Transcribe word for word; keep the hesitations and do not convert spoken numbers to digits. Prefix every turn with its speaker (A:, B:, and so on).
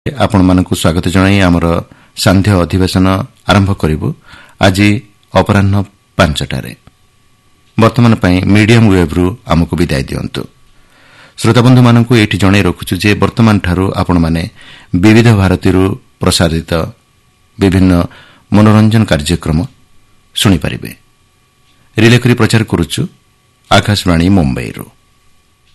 A: ଆପଣମାନଙ୍କୁ ସ୍ୱାଗତ ଜଣାଇ ଆମର ସାନ୍ଧ୍ୟ ଅଧିବେଶନ ଆରମ୍ଭ କରିବୁ ଆଜି ଅପରାହ୍ନ ପାଞ୍ଚଟାରେ। ବର୍ତ୍ତମାନ ପାଇଁ ମିଡିୟମ୍ ୱେବ୍ରୁ ଆମକୁ ବିଦାୟ ଦିଅନ୍ତୁ। ଶ୍ରୋତାବନ୍ଧୁମାନଙ୍କୁ ଏଇଠି ଜଣାଇ ରଖୁଛୁ ଯେ ବର୍ତ୍ତମାନଠାରୁ ଆପଣମାନେ ବିବିଧ ଭାରତୀରୁ ପ୍ରସାରିତ ବିଭିନ୍ନ ମନୋରଞ୍ଜନ କାର୍ଯ୍ୟକ୍ରମ ଶୁଣିପାରିବେ। ରିଲେ କରି ପ୍ରଚାର କରୁଛୁ ଆକାଶବାଣୀ ମୁମ୍ବାଇରୁ।